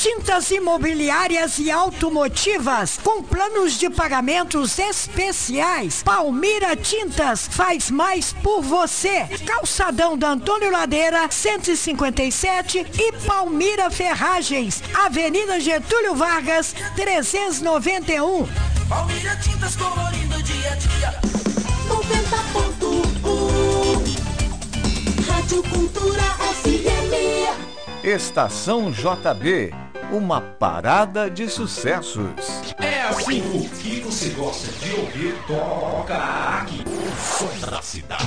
Tintas imobiliárias e automotivas com planos de pagamentos especiais. Palmira Tintas faz mais por você. Calçadão da Antônio Ladeira, 157 e Palmira Ferragens, Avenida Getúlio Vargas, 391. Palmira Tintas colorindo dia a dia. 90.1 Rádio Cultura FM. Estação JB, uma parada de sucessos. É assim, o que você gosta de ouvir, toca aqui. O som da cidade.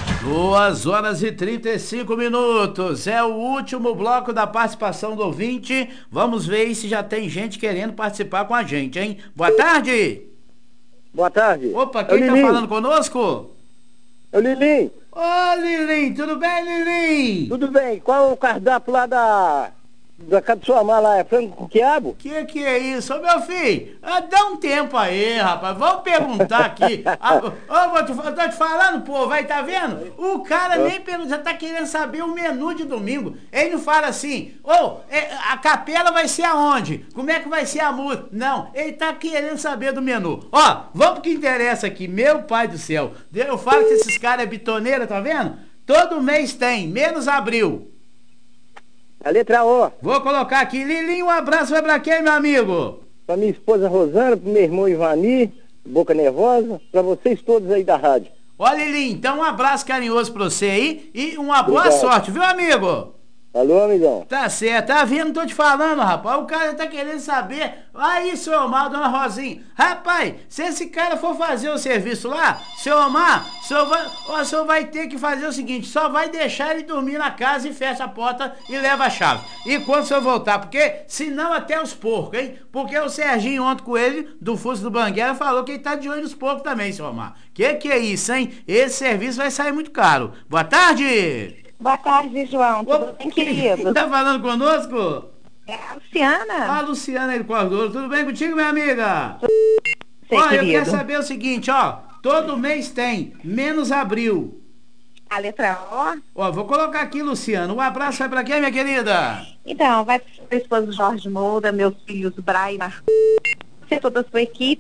2h35. É o último bloco da participação do ouvinte. Vamos ver se já tem gente querendo participar com a gente, hein? Boa tarde. Boa tarde. Opa, quem tá falando conosco? É o Lilim. Ô, Lilim, tudo bem, Lilim? Tudo bem. Qual é o cardápio lá da casa de sua mãe lá? É frango com quiabo? Que é isso? Ô, meu filho, dá um tempo aí, rapaz. Vamos perguntar aqui. Eu tô te falando, pô, vai, tá vendo? O cara nem pergunta, já tá querendo saber o menu de domingo. Ele não fala assim, a capela vai ser aonde? Como é que vai ser a música? Não, ele tá querendo saber do menu. Ó, vamos pro que interessa aqui, meu pai do céu. Eu falo que esses caras é bitoneira, tá vendo? Todo mês tem, menos abril. A letra O. Vou colocar aqui. Lilinho, um abraço vai pra quem, meu amigo? Pra minha esposa Rosana, pro meu irmão Ivani, Boca Nervosa, pra vocês todos aí da rádio. Ó, Lilinho, então um abraço carinhoso pra você aí e uma boa sorte, viu, amigo? Alô, amigão. Tá certo, tá vendo? Tô te falando, rapaz. O cara tá querendo saber. Aí, seu Omar, dona Rosinha. Rapaz, se esse cara for fazer o serviço lá, seu Omar, o senhor vai ter que fazer o seguinte: só vai deixar ele dormir na casa e fecha a porta e leva a chave. E quando o senhor voltar, porque senão até os porcos, hein? Porque o Serginho ontem com ele, do Fuso do Banguela, falou que ele tá de olho nos porcos também, seu Omar. Que é isso, hein? Esse serviço vai sair muito caro. Boa tarde! Boa tarde, João. Tudo bem, querido? Tá falando conosco? É a Luciana. Ah, Luciana aí do Cordouro. Tudo bem contigo, minha amiga? Sei, ó, querido. Eu quero saber o seguinte, ó. Todo mês tem, menos abril. A letra O? Ó, vou colocar aqui, Luciana. Um abraço vai pra quem, minha querida? Então, vai pro seu esposo Jorge Moura, meus filhos Brian e Marcos, toda a sua equipe.